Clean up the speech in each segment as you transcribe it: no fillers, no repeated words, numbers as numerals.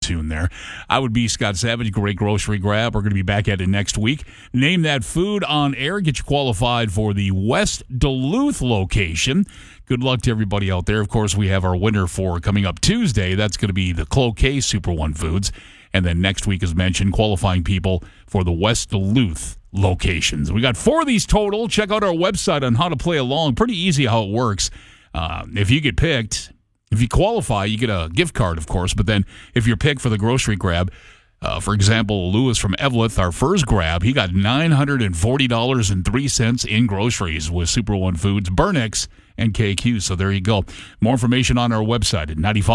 soon there. I would be Scott Savage. Great grocery grab. We're going to be back at it next week. Name that food on air. Get you qualified for the West Duluth location. Good luck to everybody out there. Of course, we have our winner for coming up Tuesday. That's going to be the Cloquet Super One Foods. And then next week, as mentioned, qualifying people for the West Duluth locations. We got 4 of these total. Check out our website on how to play along. Pretty easy how it works. If you get picked, if you qualify, you get a gift card, of course. But then if you're picked for the grocery grab, for example, Lewis from Eveleth, our first grab, he got $940.03 in groceries with Super One Foods, Burnix, and KQ. So there you go. More information on our website at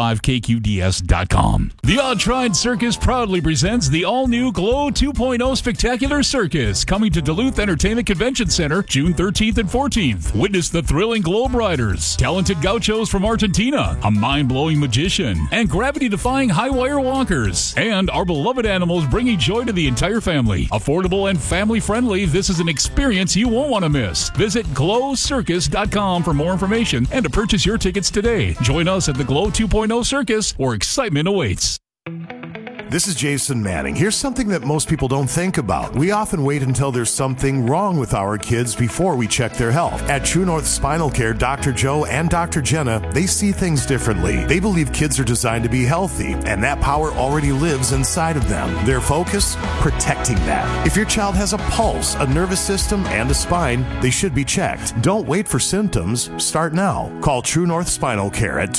95kqds.com. The Odd-Tried Circus proudly presents the all-new Glow 2.0 Spectacular Circus, coming to Duluth Entertainment Convention Center June 13th and 14th. Witness the thrilling Globe Riders, talented gauchos from Argentina, a mind-blowing magician, and gravity-defying high-wire walkers, and our beloved animals bringing joy to the entire family. Affordable and family-friendly, this is an experience you won't want to miss. Visit glowcircus.com for more information and to purchase your tickets today. Join us at the Glow 2.0 Circus, where excitement awaits. This is Jason Manning. Here's something that most people don't think about. We often wait until there's something wrong with our kids before we check their health. At True North Spinal Care, Dr. Joe and Dr. Jenna, they see things differently. They believe kids are designed to be healthy, and that power already lives inside of them. Their focus? Protecting that. If your child has a pulse, a nervous system, and a spine, they should be checked. Don't wait for symptoms. Start now. Call True North Spinal Care at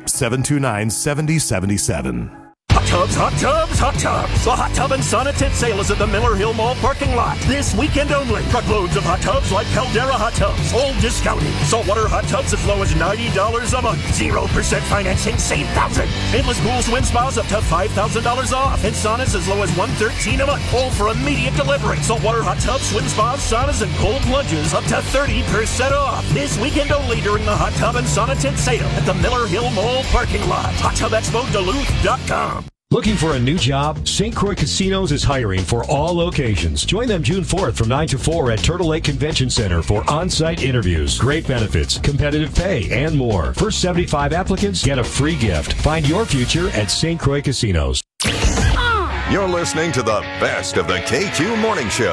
218-729-7077. Hot tubs. The Hot Tub and Sauna Tent sale is at the Miller Hill Mall parking lot. This weekend only. Truckloads of hot tubs like Caldera hot tubs. All discounted. Saltwater hot tubs as low as $90 a month. 0% financing. Save thousands. Endless pool swim spas up to $5,000 off. And saunas as low as $113 a month. All for immediate delivery. Saltwater hot tubs, swim spas, saunas, and cold plunges up to 30% off. This weekend only during the Hot Tub and Sauna Tent sale at the Miller Hill Mall parking lot. HotTubExpoDuluth.com. Looking for a new job? St. Croix Casinos is hiring for all locations. Join them June 4th from 9 to 4 at Turtle Lake Convention Center for on-site interviews, great benefits, competitive pay, and more. First 75 applicants get a free gift. Find your future at St. Croix Casinos. You're listening to the best of the KQ Morning Show.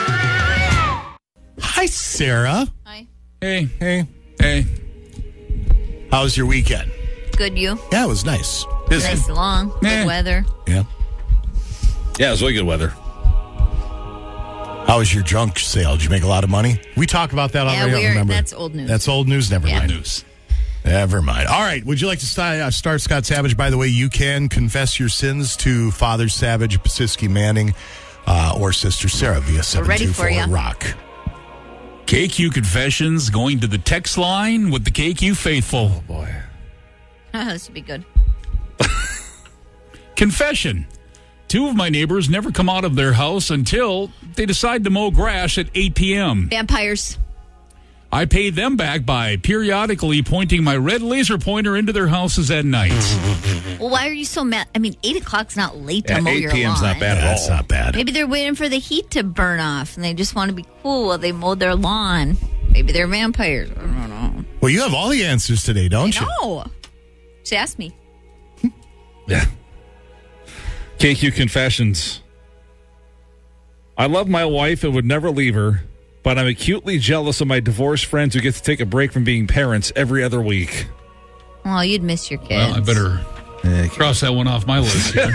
Hi, Sarah. Hi. Hey. How was your weekend? Good, you? Yeah, it was nice. Busy. Nice long. Good weather. Yeah. Yeah, it was really good weather. How was your junk sale? Did you make a lot of money? We talked about that already. I don't remember. That's old news. That's old news. Never mind. News. Never mind. All right. Would you like to start Scott Savage? By the way, you can confess your sins to Father Savage, Pasiski Manning, or Sister Sarah via 724-ROCK. KQ Confessions going to the text line with the KQ Faithful. Oh, boy. This would be good. Confession. 2 of my neighbors never come out of their house until they decide to mow grass at 8 p.m. Vampires. I pay them back by periodically pointing my red laser pointer into their houses at night. Well, why are you so mad? I mean, 8 o'clock's not late to mow your 8 p.m.'s lawn. not bad at all. That's not bad. Maybe they're waiting for the heat to burn off, and they just want to be cool while they mow their lawn. Maybe they're vampires. I don't know. Well, you have all the answers today, don't you? No. Just ask me. Yeah. KQ Confessions. I love my wife and would never leave her, but I'm acutely jealous of my divorced friends who get to take a break from being parents every other week. Oh, you'd miss your kids. Well, I better cross that one off my list here.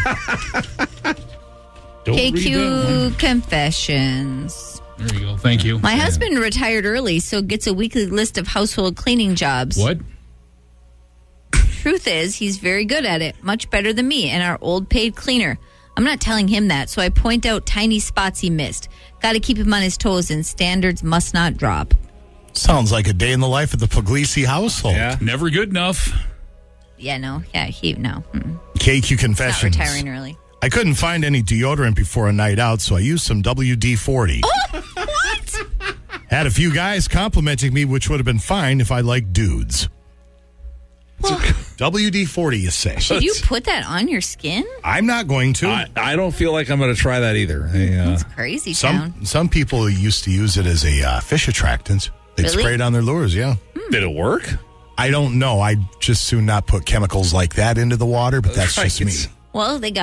KQ Confessions. There you go. Thank you. My husband retired early, so gets a weekly list of household cleaning jobs. What? Truth is, he's very good at it, much better than me and our old paid cleaner. I'm not telling him that, so I point out tiny spots he missed. Got to keep him on his toes, and standards must not drop. Sounds like a day in the life of the Puglisi household. Yeah. Never good enough. Yeah, no. Yeah, no. KQ Confessions. Not retiring early. I couldn't find any deodorant before a night out, so I used some WD-40. Oh, what? Had a few guys complimenting me, which would have been fine if I liked dudes. Well, WD-40, you say? Should you put that on your skin? I'm not going to. I don't feel like I'm going to try that either. That's crazy town. Some people used to use it as a fish attractant. They'd Really? spray it on their lures, yeah. Did it work? I don't know. I'd just soon not put chemicals like that into the water, but that's just me. Well, they got